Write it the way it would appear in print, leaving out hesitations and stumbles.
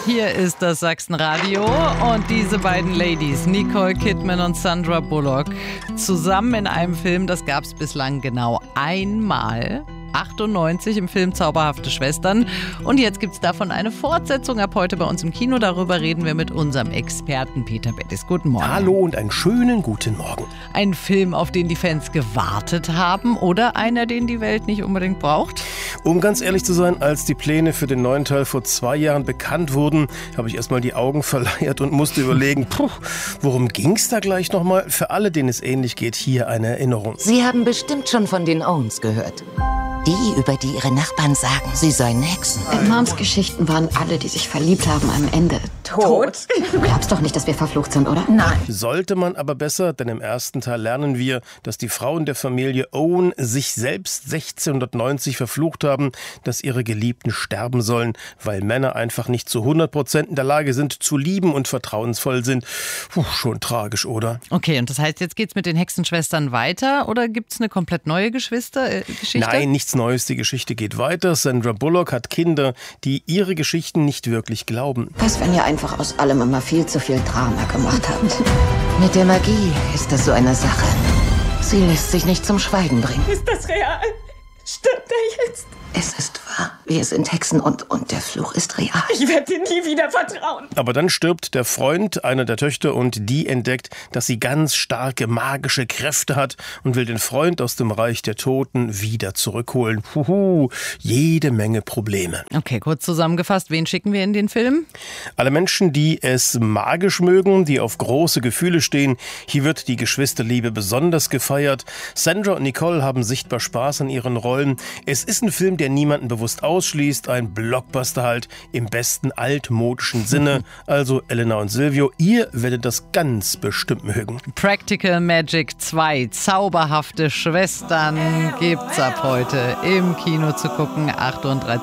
Hier ist das Sachsenradio und diese beiden Ladies, Nicole Kidman und Sandra Bullock, zusammen in einem Film, das gab es bislang genau einmal. 98 im Film Zauberhafte Schwestern. Und jetzt gibt es davon eine Fortsetzung ab heute bei uns im Kino. Darüber reden wir mit unserem Experten Peter Bettis. Guten Morgen. Hallo und einen schönen guten Morgen. Ein Film, auf den die Fans gewartet haben oder einer, den die Welt nicht unbedingt braucht? Um ganz ehrlich zu sein, als die Pläne für den neuen Teil vor 2 Jahren bekannt wurden, habe ich erstmal die Augen verleiert und musste überlegen, worum ging's da gleich nochmal? Für alle, denen es ähnlich geht, hier eine Erinnerung. Sie haben bestimmt schon von den Owens gehört. Die, über die ihre Nachbarn sagen, sie seien Hexen. In Moms Geschichten waren alle, die sich verliebt haben, am Ende tot. Du glaubst doch nicht, dass wir verflucht sind, oder? Nein. Sollte man aber besser, denn im ersten Teil lernen wir, dass die Frauen der Familie Owen sich selbst 1690 verflucht haben, dass ihre Geliebten sterben sollen, weil Männer einfach nicht zu 100% in der Lage sind, zu lieben und vertrauensvoll sind. Schon tragisch, oder? Okay, und das heißt, jetzt geht's mit den Hexenschwestern weiter oder gibt's eine komplett neue Geschichte? Nein, nichts Neues, die Geschichte geht weiter. Sandra Bullock hat Kinder, die ihre Geschichten nicht wirklich glauben. Was, wenn ihr einfach aus allem immer viel zu viel Drama gemacht habt? Mit der Magie ist das so eine Sache. Sie lässt sich nicht zum Schweigen bringen. Ist das real? Stimmt er jetzt? Es ist wahr. Wir sind Hexen und der Fluch ist real. Ich werde dir nie wieder vertrauen. Aber dann stirbt der Freund einer der Töchter und die entdeckt, dass sie ganz starke magische Kräfte hat und will den Freund aus dem Reich der Toten wieder zurückholen. Jede Menge Probleme. Okay, kurz zusammengefasst, wen schicken wir in den Film? Alle Menschen, die es magisch mögen, die auf große Gefühle stehen. Hier wird die Geschwisterliebe besonders gefeiert. Sandra und Nicole haben sichtbar Spaß an ihren Rollen. Es ist ein Film, der niemanden bewusst ausschließt. Ein Blockbuster halt im besten altmodischen Sinne. Also Elena und Silvio, ihr werdet das ganz bestimmt mögen. Practical Magic 2, Zauberhafte Schwestern, gibt's ab heute im Kino zu gucken, 8:13